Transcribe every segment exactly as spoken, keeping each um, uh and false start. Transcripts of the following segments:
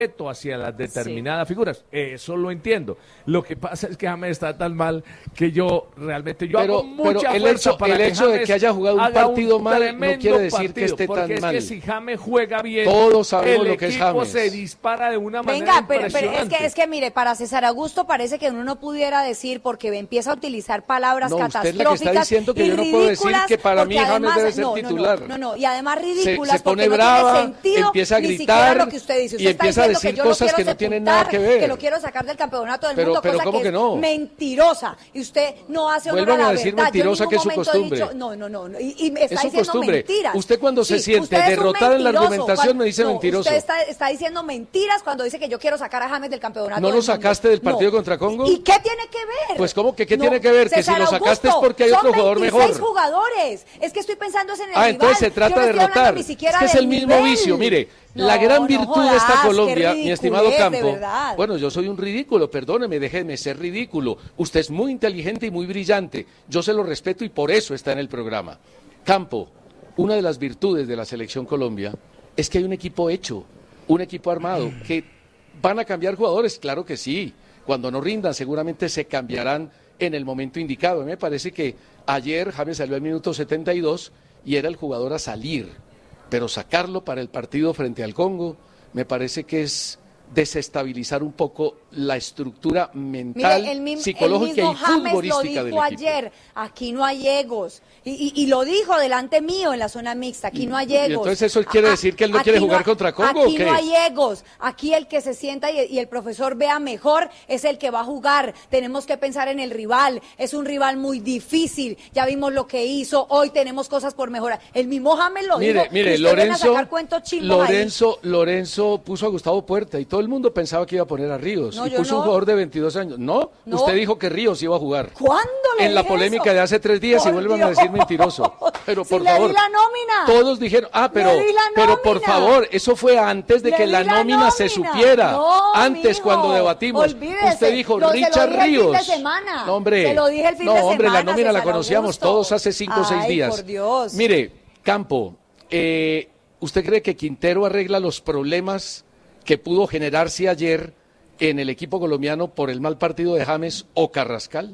hacia las determinadas sí. figuras, eso lo entiendo. Lo que pasa es que James está tan mal que yo realmente yo pero, hago mucha pero el fuerza hecho, para el que hecho James de que haya jugado un partido un mal no quiere decir partido, que esté porque tan es mal. que si James juega bien, todos sabemos el lo que es equipo James. se dispara de una manera Venga, pero, pero impresionante. es que es que mire, para César Augusto parece que uno no pudiera decir porque empieza a utilizar palabras no, catastróficas. Usted es la que está diciendo que yo no puedo decir que para mí James además, debe ser no, titular. No, no, no, no, y además ridículas se, se pone porque brava, no tiene sentido, empieza a ni siquiera gritar lo que usted dice. Usted y está empieza a diciendo decir que yo cosas lo quiero que no tienen nada que ver. Que lo quiero sacar del campeonato del pero, mundo, pero cosa ¿cómo que, que no? es mentirosa. Y usted no hace honor a la a decir verdad. mentirosa, yo en que es su momento costumbre. he dicho, no, no, no, y, y me está es su diciendo costumbre. mentiras. Usted cuando se sí, siente derrotada en la argumentación me dice no, mentiroso. Usted está, está diciendo mentiras cuando dice que yo quiero sacar a James del campeonato. ¿No del lo sacaste mundo. del partido no. contra Congo? ¿Y qué tiene que ver? Pues ¿cómo que qué no, tiene que ver? César que si lo sacaste Augusto, es porque hay otro jugador mejor. Son veintiséis jugadores. Es que estoy pensando en el Ah, rival. entonces se trata yo no de derrotar. Ni siquiera es que es del el mismo nivel. vicio. Mire, no, la gran no virtud jodas, de esta Colombia, mi estimado Campo. De bueno, yo soy un ridículo, perdóneme, déjeme ser ridículo. Usted es muy inteligente y muy brillante. Yo se lo respeto y por eso está en el programa. Campo, una de las virtudes de la Selección Colombia es que hay un equipo hecho, un equipo armado, que van a cambiar jugadores, claro que sí. Cuando no rindan, seguramente se cambiarán en el momento indicado. A mí me parece que ayer James salió al minuto setenta y dos y era el jugador a salir, pero sacarlo para el partido frente al Congo me parece que es desestabilizar un poco la estructura mental, Mire, el mismo, psicológica el mismo y James futbolística lo del dijo equipo. Ayer, aquí no hay egos. Y, y, y lo dijo delante mío en la zona mixta, aquí no hay egos. ¿Y entonces eso quiere decir que él no quiere jugar no, contra Congo aquí o qué? no hay egos. Aquí el que se sienta y, y el profesor vea mejor es el que va a jugar. Tenemos que pensar en el rival. Es un rival muy difícil. Ya vimos lo que hizo. Hoy tenemos cosas por mejorar. El mismo James lo mire, dijo. Mire, Lorenzo, Lorenzo, Lorenzo puso a Gustavo Puerta y todo el mundo pensaba que iba a poner a Ríos. No, y puso no. un jugador de veintidós años. ¿No? no. Usted dijo que Ríos iba a jugar. ¿Cuándo le En la dije polémica eso? de hace tres días Por y vuelvan Dios. a decir mentiroso. Pero por si favor. Le di la nómina. Todos dijeron, ah, pero, Le di la pero por nómina. favor, eso fue antes de Le que di la la nómina, nómina. se supiera. No, antes mijo, cuando debatimos. olvídese. Usted dijo Lo- se lo Richard dije el fin Ríos. de semana. No, hombre. Se lo dije el fin no, de hombre, semana, la nómina la César conocíamos Augusto. todos hace cinco o seis Ay, días. por Dios. Mire, Campo, eh, ¿usted cree que Quintero arregla los problemas que pudo generarse ayer en el equipo colombiano por el mal partido de James o Carrascal?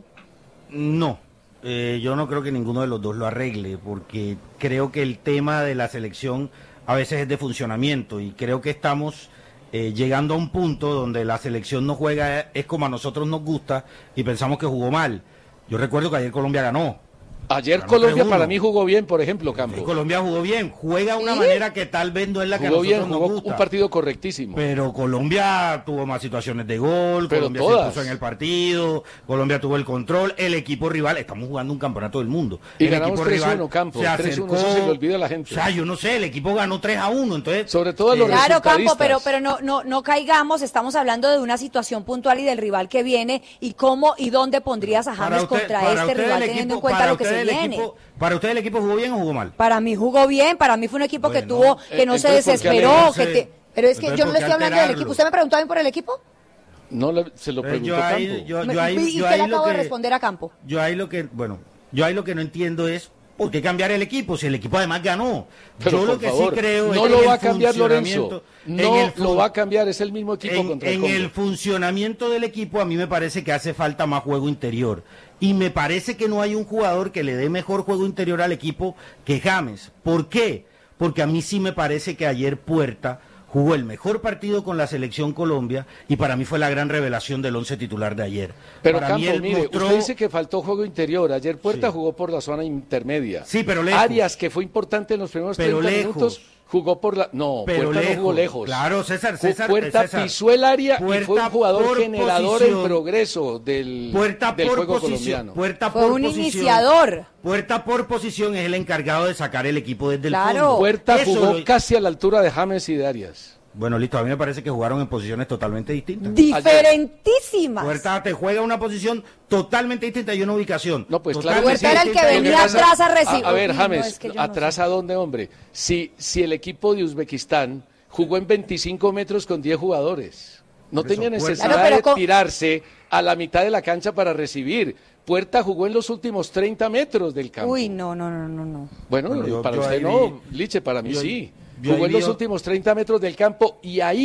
No, eh, yo no creo que ninguno de los dos lo arregle, porque creo que el tema de la selección a veces es de funcionamiento y creo que estamos eh, llegando a un punto donde la selección no juega, es como a nosotros nos gusta y pensamos que jugó mal. Yo recuerdo que ayer Colombia ganó. Ayer Ganó Colombia tres uno. para mí jugó bien, por ejemplo, Campo. Sí, Colombia jugó bien, juega de una ¿Sí? manera que tal vez no es la que Jugó a bien, nosotros jugó nos gusta. un partido correctísimo. Pero Colombia tuvo más situaciones de gol, Pero Colombia todas. se puso en el partido, Colombia tuvo el control, el equipo rival, estamos jugando un campeonato del mundo. Y el ganamos equipo tres rival uno, Campo, se tres uno, acercó, eso se le olvida a la gente. O sea, yo no sé, el equipo ganó tres a uno, entonces... Sobre todo a los Claro, resultadistas. Campo, pero, pero no, no, no caigamos, estamos hablando de una situación puntual y del rival que viene y cómo y dónde pondrías a James Para usted- contra para este usted rival el teniendo en equipo- cuenta para lo que usted se el viene. equipo- ¿Para usted el equipo jugó bien o jugó mal? Para mí jugó bien, para mí fue un equipo que Bueno, tuvo, que no eh, se entonces, ¿por qué desesperó, alegrarse? que te- pero es que Entonces, yo no ¿por le qué estoy hablando del alterarlo? equipo. ¿Usted me preguntó a mí por el equipo? No le- se lo Eh, preguntó yo ahí- Campo. yo- Me- yo ahí- ¿Y yo qué ahí le lo acabo de que- responder a Campo? Yo ahí lo que, bueno, yo ahí lo que no entiendo es por qué cambiar el equipo si el equipo además ganó. Pero yo por lo que favor, sí creo no es que lo en va el a cambiar Lorenzo. funcionamiento- No en el lo fun- va a cambiar, es el mismo equipo en, contra el en Congo. el funcionamiento del equipo a mí me parece que hace falta más juego interior y me parece que no hay un jugador que le dé mejor juego interior al equipo que James. ¿Por qué? Porque a mí sí me parece que ayer Puerta jugó el mejor partido con la selección Colombia y para mí fue la gran revelación del once titular de ayer. Pero para mí Campo, él mire, mostró- usted dice que faltó juego interior. Ayer Puerta Sí. jugó por la zona intermedia. Sí, pero lejos. Arias, que fue importante en los primeros Pero treinta lejos. minutos, jugó por la... No, Pero Puerta no jugó lejos. Claro, César, Ju- César. Puerta César. pisó el área y fue un Puerta jugador por generador posición. en progreso del, Puerta del por juego posición. colombiano. Puerta Fue por un posición. iniciador. Puerta por posición es el encargado de sacar el equipo desde Claro. el fondo. Puerta Eso jugó lo- casi a la altura de James y de Arias. Bueno, listo, a mí me parece que jugaron en posiciones totalmente distintas. Diferentísimas. Puerta te juega una posición totalmente distinta y una ubicación. No, pues totalmente claro que sí. Puerta era el que distinta y venía una- atrás a recibir. A, a ver, Uy, no, James, es que yo no ¿atrás sé. a dónde, hombre? Si, si el equipo de Uzbekistán jugó en veinticinco metros con diez jugadores, no Por eso, tenía Puerta- necesidad Claro, pero de con- tirarse a la mitad de la cancha para recibir. Puerta jugó en los últimos treinta metros del campo. Uy, no, no, no, no, no. Bueno, Bueno, yo- para yo usted ahí no, vi- Liche, para mí yo- sí. yo Jugó ahí en los vi- últimos treinta metros del campo y ahí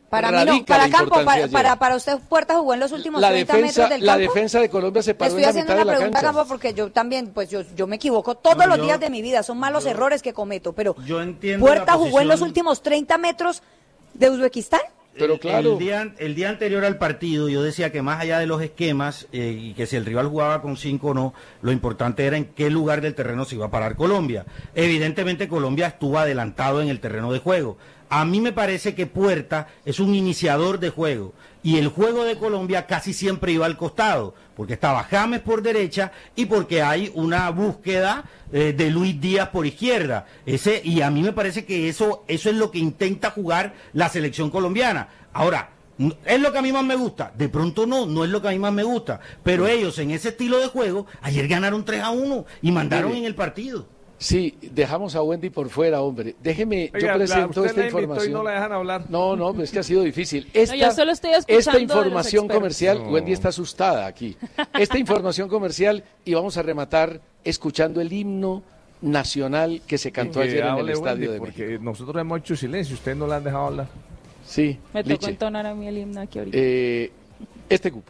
Para mí radica no, para la Campo, importancia para, ayer. para, para usted Puerta jugó en los últimos La treinta defensa, metros del la campo. defensa de Colombia se Le paró en estoy la haciendo mitad de una la pregunta, cancha. Campo, porque yo también, pues yo, yo me equivoco todos No, los yo- días de mi vida, son malos yo- errores que cometo, pero yo entiendo Puerta la jugó en los posición- últimos treinta metros de Uzbekistán. Pero El- claro. El día, el día anterior al partido yo decía que más allá de los esquemas eh, y que si el rival jugaba con cinco o no, lo importante era en qué lugar del terreno se iba a parar Colombia. Evidentemente Colombia estuvo adelantado en el terreno de juego. A mí me parece que Puerta es un iniciador de juego y el juego de Colombia casi siempre iba al costado, porque estaba James por derecha y porque hay una búsqueda eh, de Luis Díaz por izquierda. Ese, y a mí me parece que eso, eso es lo que intenta jugar la selección colombiana. Ahora, n- ¿es lo que a mí más me gusta? De pronto no, no es lo que a mí más me gusta. Pero ellos en ese estilo de juego, ayer ganaron tres a uno y mandaron Mire. en el partido. Sí, dejamos a Wendy por fuera, hombre. Déjeme, Oiga, yo presento usted esta la invitó información. y no la dejan hablar. No, no, pues es que ha sido difícil. Esta, yo solo estoy escuchando esta de los información expertos. comercial, No. Wendy está asustada aquí. Esta información comercial y vamos a rematar escuchando el himno nacional que se cantó Que ayer en el hable Estadio Wendy, de porque México. nosotros hemos hecho silencio, usted no la han dejado hablar. Sí, Me tocó Liche. entonar a mí el himno aquí ahorita. Eh, este cupo.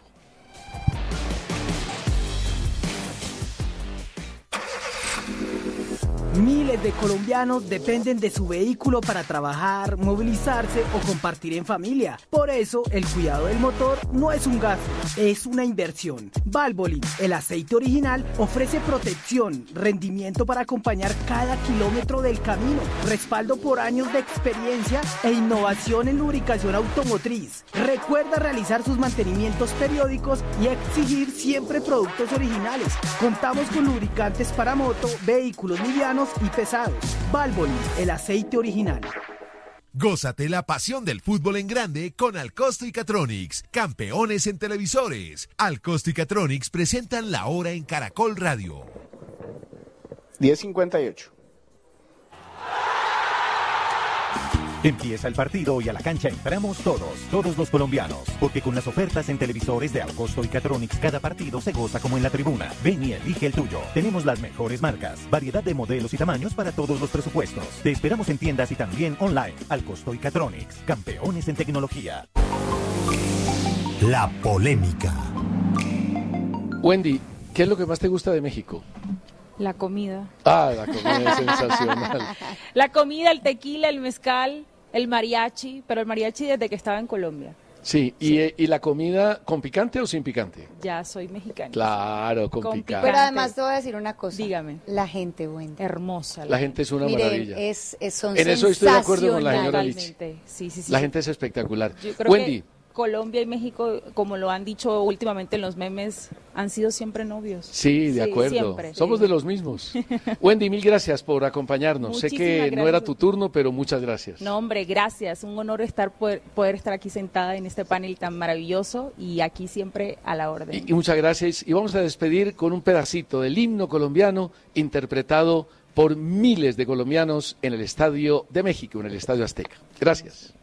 Miles de colombianos dependen de su vehículo para trabajar, movilizarse o compartir en familia. Por eso, el cuidado del motor no es un gasto, es una inversión. Valvoline, el aceite original, ofrece protección, rendimiento para acompañar cada kilómetro del camino, respaldo por años de experiencia e innovación en lubricación automotriz. Recuerda realizar sus mantenimientos periódicos y exigir siempre productos originales. Contamos con lubricantes para moto, vehículos livianos y pesados. Valvoline, el aceite original. Gózate la pasión del fútbol en grande con Alcosto y Catronics, campeones en televisores. Alcosto y Catronics presentan la hora en Caracol Radio. diez cincuenta y ocho. Empieza el partido y a la cancha entramos todos, todos los colombianos, porque con las ofertas en televisores de Alcosto y Catronics cada partido se goza como en la tribuna. Ven y elige el tuyo. Tenemos las mejores marcas, variedad de modelos y tamaños para todos los presupuestos. Te esperamos en tiendas y también online. Alcosto y Catronics, campeones en tecnología. La polémica. Wendy, ¿qué es lo que más te gusta de México? La comida. Ah, la comida es sensacional. La comida, el tequila, el mezcal, el mariachi, pero el mariachi desde que estaba en Colombia. Sí, y, eh, ¿y la comida con picante o sin picante? Ya soy mexicana. Claro, con, Con picante. Pero además te voy a decir una cosa. Dígame. La gente, Wendy. Hermosa. La gente es una Miren, maravilla. es, es, son En eso estoy de acuerdo con la señora sensacionales. Lichi. Totalmente. Sí, sí, sí. La gente es espectacular. Yo creo Wendy, que Colombia y México, como lo han dicho últimamente en los memes, han sido siempre novios. sí, de Sí, acuerdo. siempre. Somos Sí. de los mismos. Wendy, mil gracias por acompañarnos. Sé que Muchísimas no era gracias. tu turno, pero muchas gracias. No, hombre, gracias. Un honor estar poder, poder estar aquí sentada en este panel tan maravilloso y aquí siempre a la orden. Y, y muchas gracias. Y vamos a despedir con un pedacito del himno colombiano interpretado por miles de colombianos en el Estadio de México, en el Estadio Azteca. Gracias.